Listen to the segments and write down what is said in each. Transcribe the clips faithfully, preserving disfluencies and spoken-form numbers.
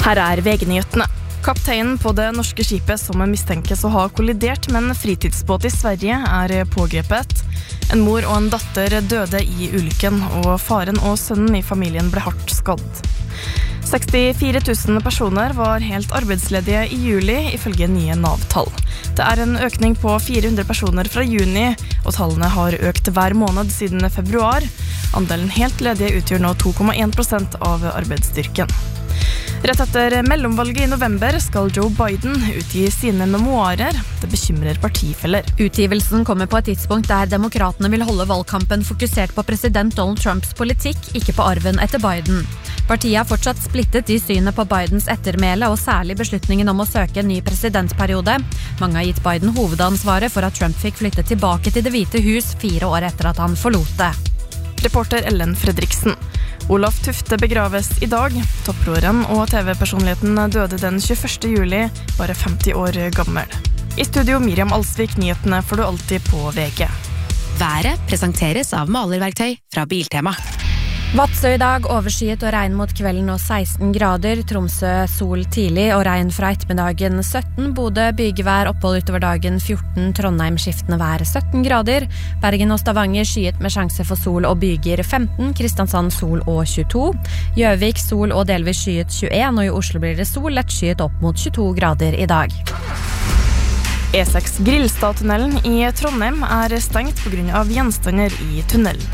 Her er V G-nyhetene. Kapteinen på det norske skipet som mistenkes å ha kollidert med en fritidsbåt i Sverige er pågrepet. En mor og en datter døde i ulykken, og faren og sønnen i familien ble hardt skadd. sekstifire tusen personer var helt arbeidsledige i juli, ifølge nye Nav-tall. Det er en økning på fire hundre personer fra juni, og tallene har økt hver måned siden februar. Andelen helt ledige utgjør nå to komma en prosent av arbeidsstyrken. Rett etter mellomvalget i november skal Joe Biden utgi sine memoarer. Det bekymrer partifeller. Utgivelsen kommer på et tidspunkt der demokratene vil holde valgkampen fokusert på president Donald Trumps politikk, ikke på arven etter Biden. Partiet er fortsatt splittet i synet på Bidens ettermæle og særlig beslutningen om å søke en ny presidentperiode. Mange har gitt Biden hovedansvaret for at Trump fikk flytte tilbake til Det hvite hus fire år etter at han forlot det. Reporter Ellen Fredriksen. Olaf Tufte begraves i dag. Topproeren og T V-personligheten døde den tjueførste juli, bare femti år gammel. I studio Miriam Alsvik, nyhetene får du alltid på V G. Været presenteres av malerverktøy fra Biltema. Vadsø i dag, overskyet og regn mot kvelden og seksten grader. Tromsø sol tidlig og regn fra ettermiddagen sytten. Bodø bygevær, opphold utover dagen fjorten. Trondheim skiftende vær sytten grader. Bergen og Stavanger skyet med sjanse for sol og byger femten. Kristiansand sol og tjueto. Gjøvik sol og delvis skyet tjueen. Og i Oslo blir det sol, lett skyet opp mot tjueto grader i dag. E seks Grillstadtunnelen i Trondheim er stengt på grunn av gjenstander i tunnelen.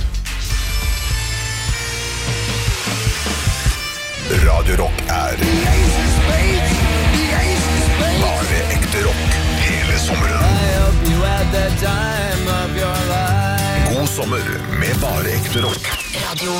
Radio Rock er bare ekte rock hele sommeren. God sommer med bare ekte rock.